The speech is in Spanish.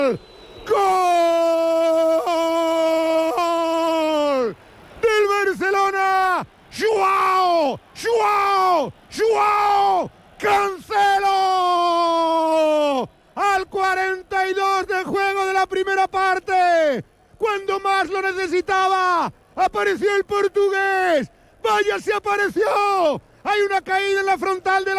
¡Gol! ¡Del Barcelona! ¡Joao! ¡Joao! ¡Joao! ¡Cancelo! Al 42 de juego de la primera parte, cuando más lo necesitaba, apareció el portugués. ¡Vaya, se apareció! Hay una caída en la frontal de la